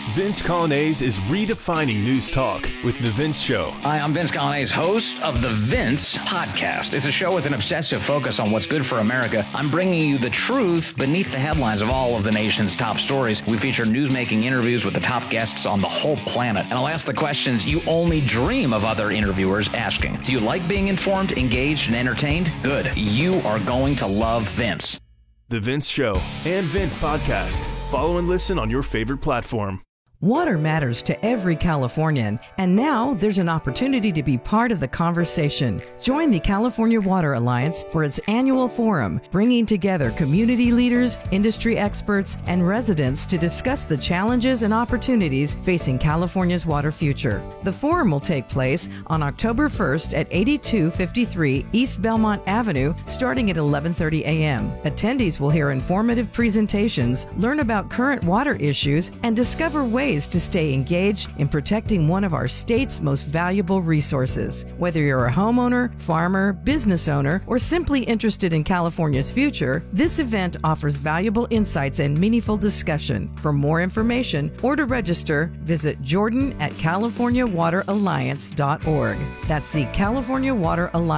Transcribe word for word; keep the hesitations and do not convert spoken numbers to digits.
Vince Coglianese is redefining news talk with The Vince Show. Hi, I'm Vince Coglianese, host of The Vince Podcast. It's a show with an obsessive focus on what's good for America. I'm bringing you the truth beneath the headlines of all of the nation's top stories. We feature newsmaking interviews with the top guests on the whole planet. And I'll ask the questions you only dream of other interviewers asking. Do you like being informed, engaged, and entertained? Good. You are going to love Vince. The Vince Show and Vince Podcast. Follow and listen on your favorite platform. Water matters to every Californian, and now there's an opportunity to be part of the conversation. Join the California Water Alliance for its annual forum, bringing together community leaders, industry experts, and residents to discuss the challenges and opportunities facing California's water future. The forum will take place on October first at eighty-two fifty-three East Belmont Avenue, starting at eleven thirty a.m. Attendees will hear informative presentations, learn about current water issues, and discover ways to stay engaged in protecting one of our state's most valuable resources. Whether you're a homeowner, farmer, business owner, or simply interested in California's future, this event offers valuable insights and meaningful discussion. For more information or to register, visit Jordan at california water alliance dot org. That's the California Water Alliance.